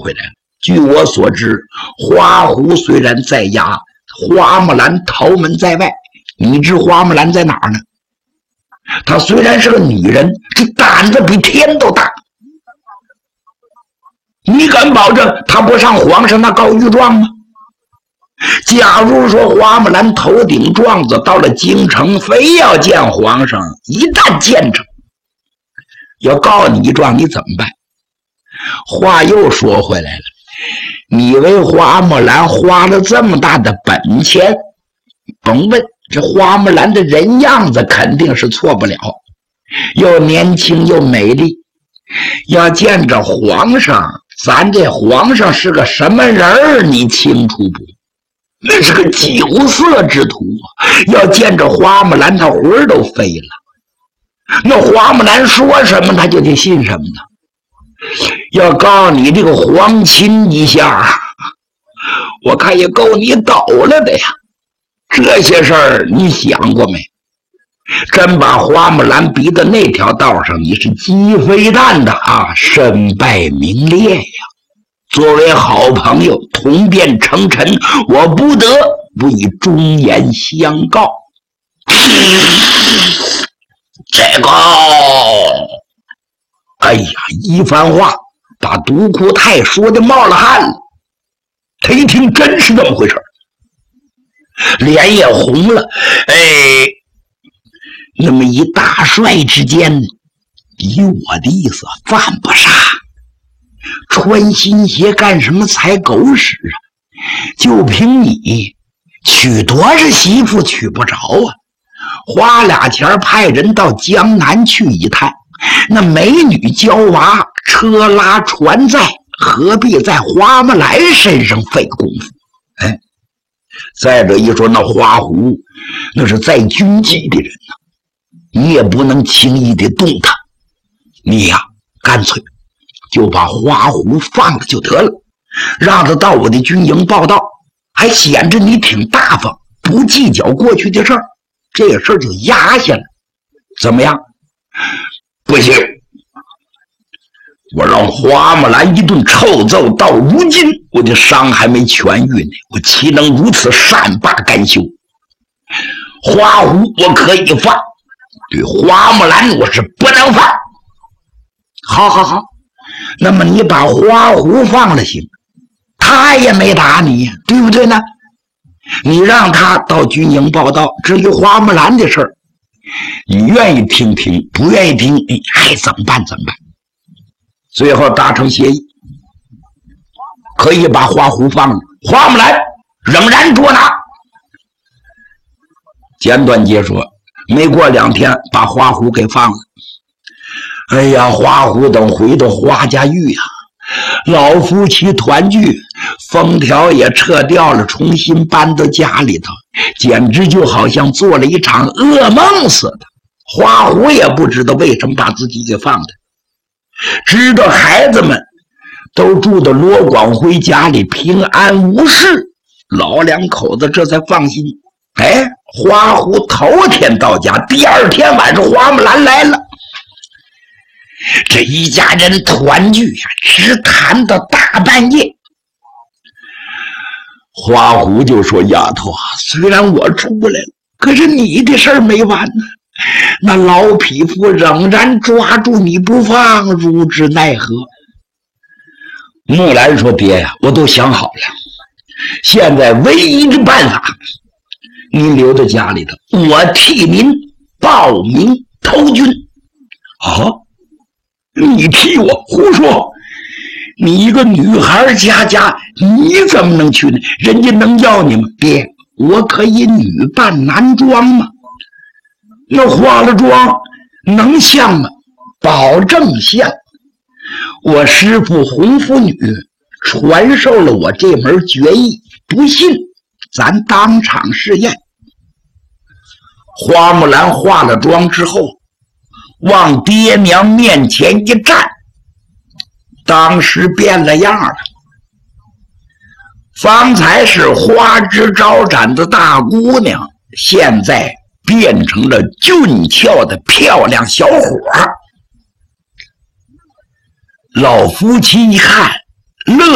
回来了。据我所知，花虎虽然在押，花木兰逃门在外。你知花木兰在哪儿呢？她虽然是个女人，这胆子比天都大。你敢保证她不上皇上那告御状吗？假如说花木兰头顶状子到了京城，非要见皇上，一旦见着要告你一状，你怎么办？话又说回来了，你以为花木兰花了这么大的本钱，甭问，这花木兰的人样子肯定是错不了，又年轻又美丽。要见着皇上，咱这皇上是个什么人儿，你清楚不？那是个酒色之徒啊！要见着花木兰，他魂儿都飞了。那花木兰说什么，他就得信什么呢？要告你这个皇亲一下，我看也够你倒了的呀。这些事儿你想过没？真把花木兰逼到那条道上，你是鸡飞蛋打，身败名裂呀！作为好朋友，同变成尘，我不得不以忠言相告。这个，哎呀，一番话把独库泰说的冒了汗了。他一听真是这么回事，脸也红了。那么一大帅之间，以我的意思，犯不上。穿新鞋干什么踩狗屎啊？就凭你娶多少媳妇娶不着啊？花俩钱派人到江南去一趟，那美女娇娃，车拉船载，何必在花木兰身上费功夫？再者一说，那花狐那是在军纪的人呢，你也不能轻易的动他。你呀，干脆就把花狐放了就得了，让他到我的军营报道，还显着你挺大方，不计较过去的事儿，这个事儿就压下来。怎么样？不行，我让花木兰一顿臭揍，到如今我的伤还没痊愈呢，我岂能如此善罢甘休？花狐我可以放，对花木兰我是不能放。好好好，那么你把花狐放了行，他也没打你，对不对呢？你让他到军营报道，至于花木兰的事儿，你愿意听听，不愿意听，你爱怎么办怎么办。最后达成协议，可以把花狐放了，花木兰仍然捉拿。简短截说，没过2天把花狐给放了。哎呀，花狐等回到花家峪呀，老夫妻团聚，封条也撤掉了，重新搬到家里头，简直就好像做了一场噩梦似的。花狐也不知道为什么把自己给放的，知道孩子们都住到罗广辉家里平安无事，老2口子这才放心。花狐头天到家，第2天晚上花木兰来了，这一家人团聚呀，直谈到大半夜。花狐就说：“丫头啊，虽然我出来了，可是你的事儿没完呢。那老匹夫仍然抓住你不放，如之奈何？”木兰说：“爹呀，我都想好了，现在唯一的办法，您留在家里头，我替您报名投军。”啊，你替我胡说！你一个女孩家，你怎么能去呢？人家能要你吗？爹，我可以女扮男装吗？那化了妆能像吗？保证像。我师父红拂女传授了我这门绝艺，不信咱当场试验。花木兰化了妆之后，往爹娘面前一站，当时变了样了。方才是花枝招展的大姑娘，现在变成了俊俏的漂亮小伙。老夫妻一看，乐